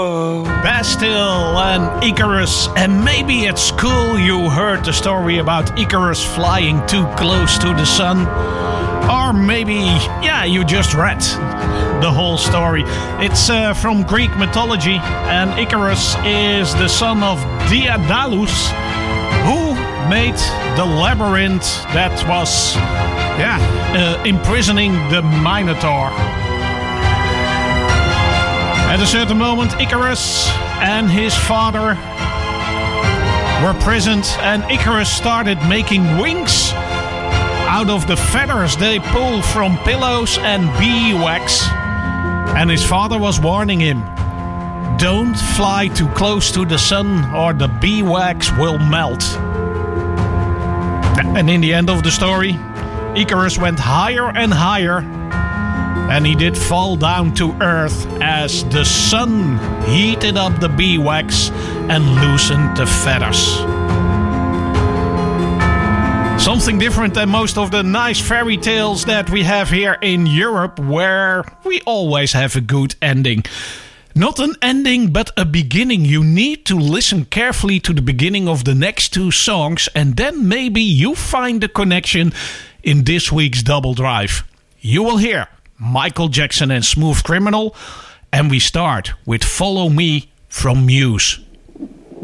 Bastille and Icarus, and maybe at school you heard the story about Icarus flying too close to the sun. Or maybe, you just read the whole story. It's from Greek mythology, and Icarus is the son of Daedalus, who made the labyrinth that was, imprisoning the Minotaur. At a certain moment, Icarus and his father were prisoned, and Icarus started making wings out of the feathers they pull from pillows and bee wax. And his father was warning him, don't fly too close to the sun or the bee wax will melt. And in the end of the story, Icarus went higher and higher, and he did fall down to earth as the sun heated up the bee wax and loosened the feathers. Something different than most of the nice fairy tales that we have here in Europe, where we always have a good ending. Not an ending, but a beginning. You need to listen carefully to the beginning of the next two songs, and then maybe you find the connection in this week's Double Drive. You will hear Michael Jackson and Smooth Criminal, and we start with Follow Me from Muse.